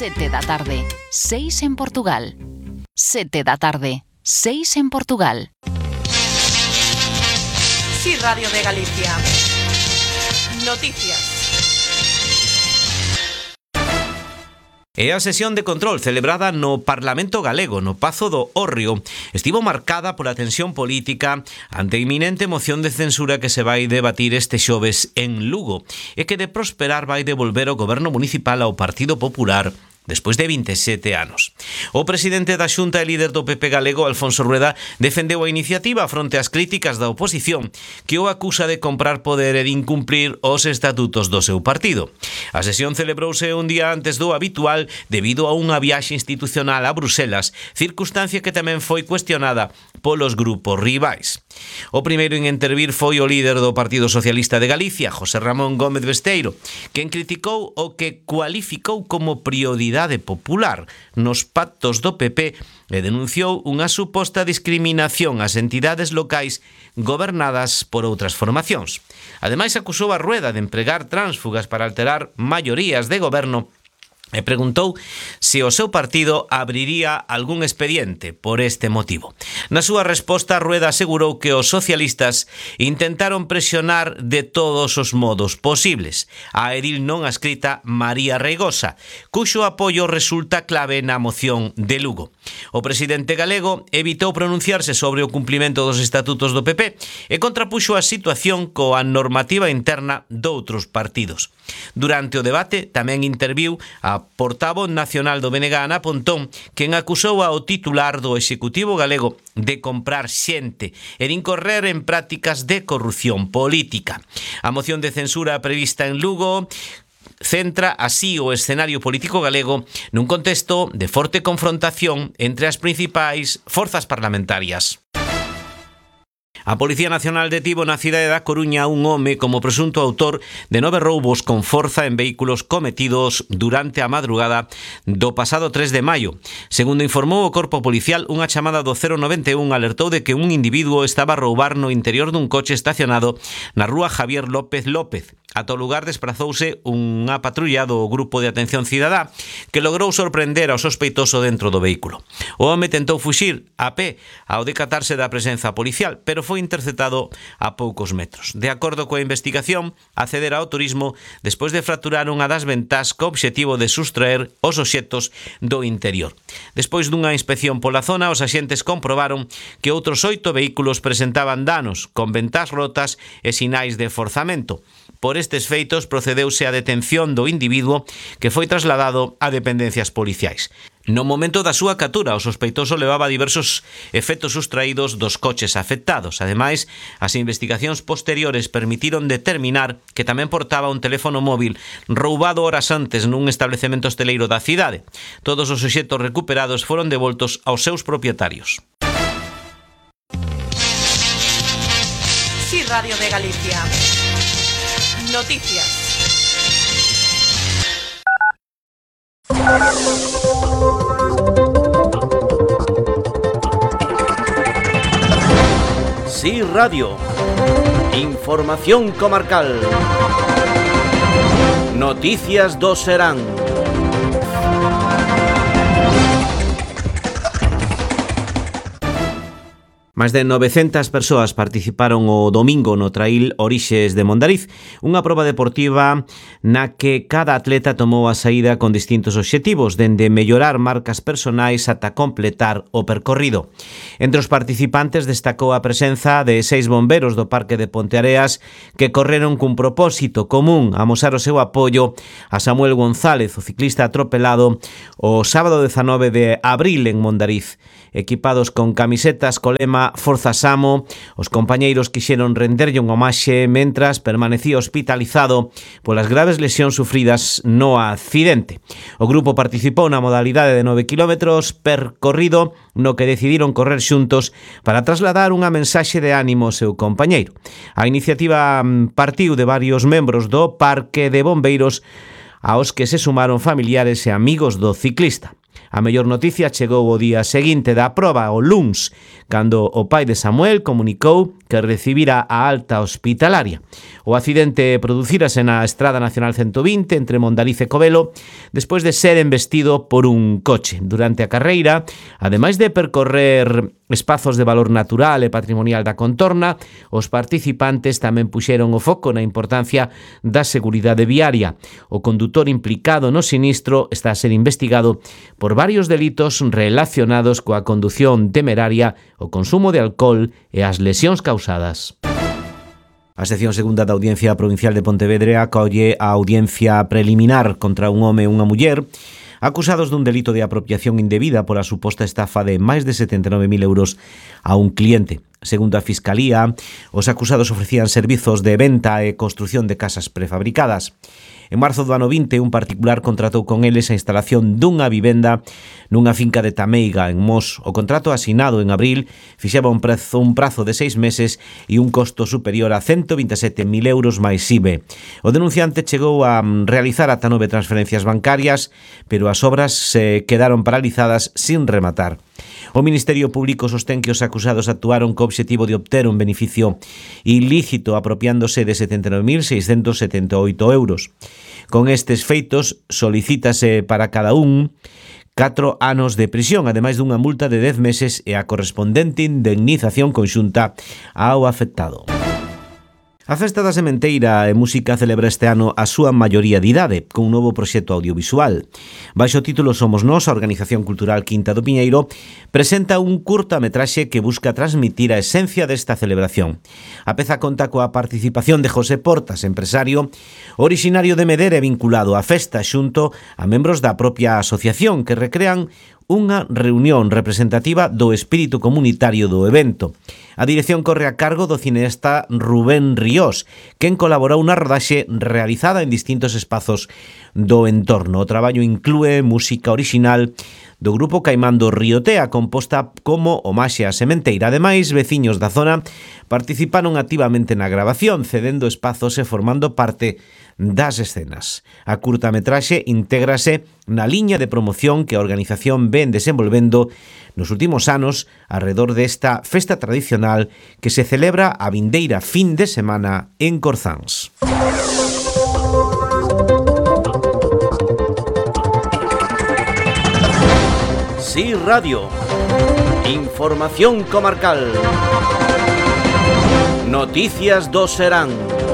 7 da tarde, 6 en Portugal. 7 da tarde, 6 en Portugal. Sí, Radio de Galicia. Noticias. E a sesión de control celebrada no Parlamento Galego, no Pazo do Hórreo, estivo marcada pola tensión política ante a inminente moción de censura que se vai debatir este xoves en Lugo e que de prosperar vai devolver o goberno municipal ao Partido Popular despois de 27 anos. O presidente da Xunta e líder do PP galego, Alfonso Rueda, defendeu a iniciativa fronte ás críticas da oposición que o acusa de comprar poder e de incumprir os estatutos do seu partido. A sesión celebrouse un día antes do habitual debido a unha viaxe institucional a Bruselas, circunstancia que tamén foi cuestionada polos grupos rivais. O primeiro en intervir foi o líder do Partido Socialista de Galicia, José Ramón Gómez Besteiro, quen criticou o que cualificou como prioridade popular nos pactos do PP e denunciou unha suposta discriminación ás entidades locais gobernadas por outras formacións. Ademais, acusou a Rueda de empregar tránsfugas para alterar maiorías de goberno e preguntou se o seu partido abriría algún expediente por este motivo. Na súa resposta, Rueda asegurou que os socialistas intentaron presionar de todos os modos posibles a edil non adscrita María Reigosa, cuxo apoio resulta clave na moción de Lugo. O presidente galego evitou pronunciarse sobre o cumplimento dos estatutos do PP e contrapuxo a situación coa normativa interna doutros partidos. Durante o debate tamén interviu a portavoz nacional do BNG, Ana Pontón, quen acusou ao titular do Executivo galego de comprar xente e de incorrer en prácticas de corrupción política. A moción de censura prevista en Lugo centra así o escenario político galego nun contexto de forte confrontación entre as principais forzas parlamentarias. A Policía Nacional detivo na cidade da Coruña un home como presunto autor de 9 roubos con forza en vehículos cometidos durante a madrugada do pasado 3 de maio. Segundo informou o corpo policial, unha chamada do 091 alertou de que un individuo estaba a roubar no interior dun coche estacionado na rúa Javier López López. Ata o lugar desprazouse unha patrulla do Grupo de Atención Cidadá que logrou sorprender ao sospeitoso dentro do vehículo. O home tentou fuxir a pé ao decatarse da presenza policial, pero foi interceptado a poucos metros. De acordo coa investigación, acceder ao turismo despois de fracturar unha das ventás co obxectivo de sustraer os obxectos do interior. Despois dunha inspección pola zona, os axentes comprobaron que outros 8 vehículos presentaban danos, con ventás rotas e sinais de forzamento. Por estes feitos procedeuse á detención do individuo que foi trasladado a dependencias policiais. No momento da súa captura, o sospeitoso levaba diversos efectos sustraídos dos coches afectados. Ademais, as investigacións posteriores permitiron determinar que tamén portaba un teléfono móvil roubado horas antes nun establecemento hosteleiro da cidade. Todos os obxectos recuperados foron devoltos aos seus propietarios. Sí, Radio de Galicia. Noticias. Sí, Radio. Información comarcal. Noticias do Serán. Máis de 900 persoas participaron o domingo no Trail Orixes de Mondariz, unha proba deportiva na que cada atleta tomou a saída con distintos obxectivos, dende mellorar marcas personais ata completar o percorrido. Entre os participantes destacou a presenza de 6 bomberos do Parque de Ponteareas que correron cun propósito común, amosar o seu apoio a Samuel González, o ciclista atropelado o sábado 19 de abril en Mondariz. Equipados con camisetas co lema Forza Samo, os compañeiros quixeron renderlle un homaxe mentras permanecía hospitalizado polas graves lesións sufridas no accidente. O grupo participou na modalidade de 9 km percorrido no que decidiron correr xuntos para trasladar unha mensaxe de ánimo ao seu compañeiro. A iniciativa partiu de varios membros do Parque de Bombeiros aos que se sumaron familiares e amigos do ciclista. A mellor noticia chegou o día seguinte da proba, o luns, cando o pai de Samuel comunicou que recibira a alta hospitalaria. O accidente producírase na Estrada Nacional 120 entre Mondariz e Covelo despois de ser embestido por un coche. Durante a carreira, ademais de percorrer espazos de valor natural e patrimonial da contorna, os participantes tamén puxeron o foco na importancia da seguridade viaria. O condutor implicado no sinistro está a ser investigado por varios delitos relacionados coa condución temeraria, o consumo de alcohol e as lesións causadas. A sección segunda da Audiencia Provincial de Pontevedra acolle a audiencia preliminar contra un home e unha muller acusados dun delito de apropiación indebida pola suposta estafa de máis de 79.000 euros a un cliente. Segundo a Fiscalía, os acusados ofrecían servizos de venta e construción de casas prefabricadas. En marzo do ano 20, un particular contratou con eles a instalación dunha vivenda nunha finca de Tameiga, en Mos. O contrato asinado en abril fixaba un prazo de 6 meses e un costo superior a 127.000 euros máis IVE. O denunciante chegou a realizar ata 9 transferencias bancarias, pero as obras se quedaron paralizadas sin rematar. O Ministerio Público sostén que os acusados actuaron co obxectivo de obter un beneficio ilícito apropiándose de 79.678 euros. Con estes feitos, solicítase para cada un 4 anos de prisión, ademais dunha multa de 10 meses e a correspondente indemnización conxunta ao afectado. A Festa da Sementeira e Música celebra este ano a súa maioría de idade, con un novo proxecto audiovisual. Baixo o título Somos Nós, a Organización Cultural Quinta do Piñeiro presenta un curtametraxe que busca transmitir a esencia desta celebración. A peza conta coa participación de José Portas, empresario, originario de Medera e vinculado á festa xunto a membros da propia asociación que recrean unha reunión representativa do espírito comunitario do evento. A dirección corre a cargo do cineasta Rubén Ríos, quen colaborou na rodaxe realizada en distintos espazos do entorno. O traballo inclúe música orixinal do grupo Caimán do Riotea, composta como homaxe á sementeira. Ademais, veciños da zona participaron activamente na grabación, cedendo espazos e formando parte das escenas. A curtametraxe intégrase na liña de promoción que a organización ven desenvolvendo nos últimos anos arredor desta festa tradicional que se celebra a vindeira fin de semana en Corzáns. Sí Radio. Información comarcal. Noticias do Serán.